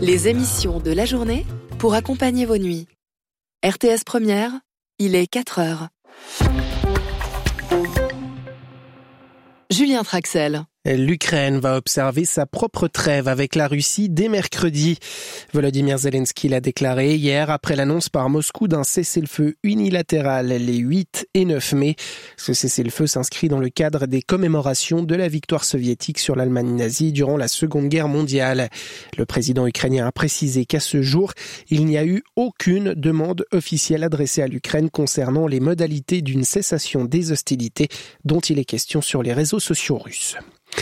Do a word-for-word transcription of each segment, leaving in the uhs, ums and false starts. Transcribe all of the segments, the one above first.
Les émissions de la journée pour accompagner vos nuits. R T S Première, il est quatre heures. Julien Traxel. L'Ukraine va observer sa propre trêve avec la Russie dès mercredi. Volodymyr Zelensky l'a déclaré hier après l'annonce par Moscou d'un cessez-le-feu unilatéral les huit et neuf mai. Ce cessez-le-feu s'inscrit dans le cadre des commémorations de la victoire soviétique sur l'Allemagne nazie durant la Seconde Guerre mondiale. Le président ukrainien a précisé qu'à ce jour, il n'y a eu aucune demande officielle adressée à l'Ukraine concernant les modalités d'une cessation des hostilités dont il est question sur les réseaux sociaux russes.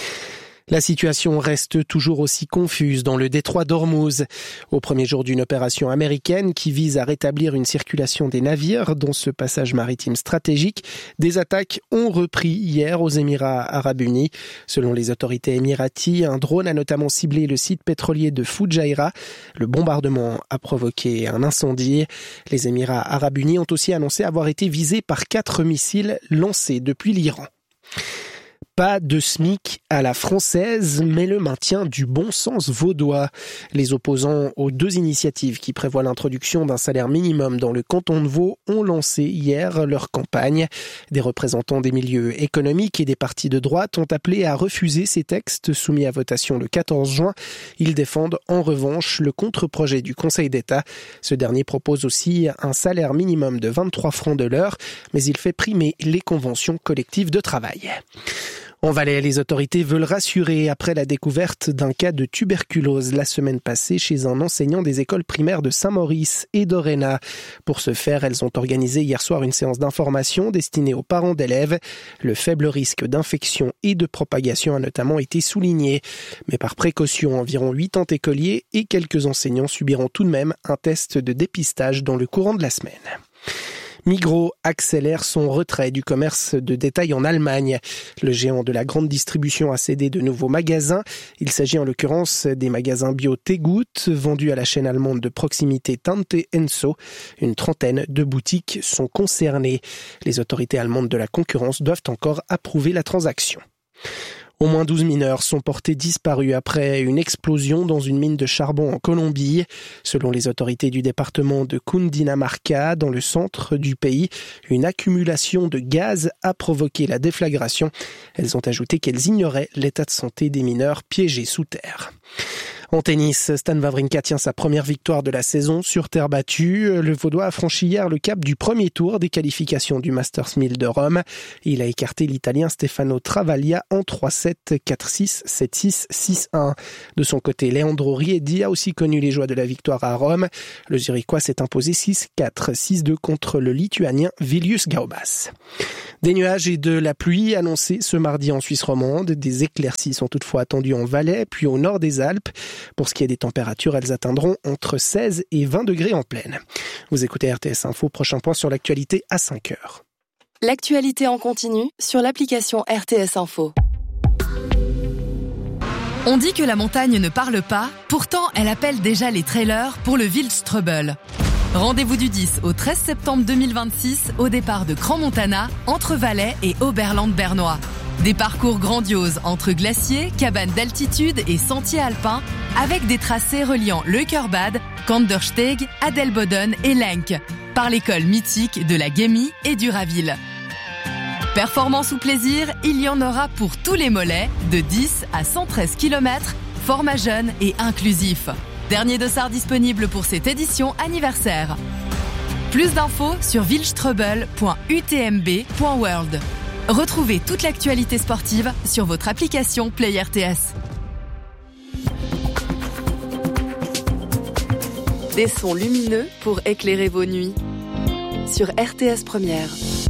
La situation reste toujours aussi confuse dans le détroit d'Ormuz. Au premier jour d'une opération américaine qui vise à rétablir une circulation des navires dans ce passage maritime stratégique, des attaques ont repris hier aux Émirats arabes unis. Selon les autorités émiraties, un drone a notamment ciblé le site pétrolier de Fujairah. Le bombardement a provoqué un incendie. Les Émirats arabes unis ont aussi annoncé avoir été visés par quatre missiles lancés depuis l'Iran. Pas de SMIC à la française, mais le maintien du bon sens vaudois. Les opposants aux deux initiatives qui prévoient l'introduction d'un salaire minimum dans le canton de Vaud ont lancé hier leur campagne. Des représentants des milieux économiques et des partis de droite ont appelé à refuser ces textes soumis à votation le quatorze juin. Ils défendent en revanche le contre-projet du Conseil d'État. Ce dernier propose aussi un salaire minimum de vingt-trois francs de l'heure, mais il fait primer les conventions collectives de travail. En Valais, les autorités veulent rassurer après la découverte d'un cas de tuberculose la semaine passée chez un enseignant des écoles primaires de Saint-Maurice et d'Oréna. Pour ce faire, elles ont organisé hier soir une séance d'information destinée aux parents d'élèves. Le faible risque d'infection et de propagation a notamment été souligné. Mais par précaution, environ quatre-vingts écoliers et quelques enseignants subiront tout de même un test de dépistage dans le courant de la semaine. Migros accélère son retrait du commerce de détail en Allemagne. Le géant de la grande distribution a cédé de nouveaux magasins. Il s'agit en l'occurrence des magasins bio Tegut, vendus à la chaîne allemande de proximité Tante Enso. Une trentaine de boutiques sont concernées. Les autorités allemandes de la concurrence doivent encore approuver la transaction. Au moins douze mineurs sont portés disparus après une explosion dans une mine de charbon en Colombie. Selon les autorités du département de Cundinamarca, dans le centre du pays, une accumulation de gaz a provoqué la déflagration. Elles ont ajouté qu'elles ignoraient l'état de santé des mineurs piégés sous terre. En tennis, Stan Wawrinka tient sa première victoire de la saison sur terre battue. Le Vaudois a franchi hier le cap du premier tour des qualifications du Masters mille de Rome. Il a écarté l'Italien Stefano Travaglia en trois sept, quatre six, sept six, six un. De son côté, Leandro Riedi a aussi connu les joies de la victoire à Rome. Le Zurichois s'est imposé six quatre, six deux contre le Lituanien Vilius Gaubas. Des nuages et de la pluie annoncés ce mardi en Suisse romande. Des éclaircies sont toutefois attendues en Valais, puis au nord des Alpes. Pour ce qui est des températures, elles atteindront entre seize et vingt degrés en plaine. Vous écoutez R T S Info, prochain point sur l'actualité à cinq heures. L'actualité en continu sur l'application R T S Info. On dit que la montagne ne parle pas, pourtant elle appelle déjà les trailers pour le Wildstrubel. Rendez-vous du dix au treize septembre deux mille vingt-six au départ de Crans-Montana, entre Valais et Oberland-Bernois. Des parcours grandioses entre glaciers, cabanes d'altitude et sentiers alpins, avec des tracés reliant Leukerbad, Kandersteg, Adelboden et Lenk, par l'école mythique de la Gemmi et du Raville. Performance ou plaisir, il y en aura pour tous les mollets, de dix à cent treize kilomètres, format jeune et inclusif. Dernier dossard disponible pour cette édition anniversaire. Plus d'infos sur wildstrubel point u t m b point world. Retrouvez toute l'actualité sportive sur votre application Play R T S. Des sons lumineux pour éclairer vos nuits. Sur R T S Première.